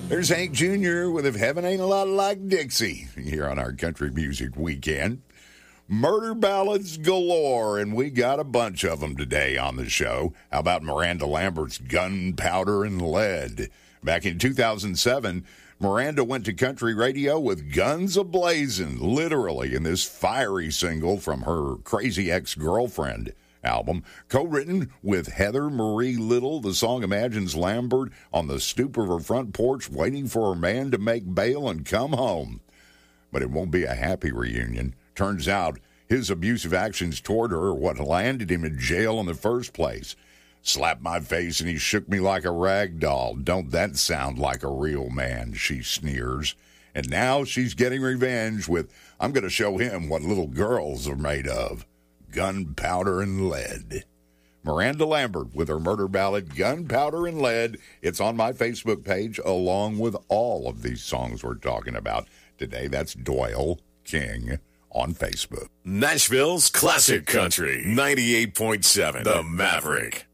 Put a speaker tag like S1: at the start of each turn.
S1: There's Hank Jr. with If Heaven Ain't a Lot Like Dixie here on our Country Music Weekend. Murder ballads galore, and we got a bunch of them today on the show. How about Miranda Lambert's Gunpowder and Lead? Back in 2007, Miranda went to country radio with guns a-blazing, literally, in this fiery single from her Crazy Ex-Girlfriend album. Co-written with Heather Marie Little, the song imagines Lambert on the stoop of her front porch waiting for her man to make bail and come home. But it won't be a happy reunion. Turns out his abusive actions toward her are what landed him in jail in the first place. Slapped my face and he shook me like a rag doll. Don't that sound like a real man, she sneers. And now she's getting revenge with, I'm going to show him what little girls are made of. Gunpowder and Lead. Miranda Lambert with her murder ballad, Gunpowder and Lead. It's on my Facebook page along with all of these songs we're talking about today. That's Doyle King on Facebook.
S2: Nashville's Classic Country, 98.7, The Maverick.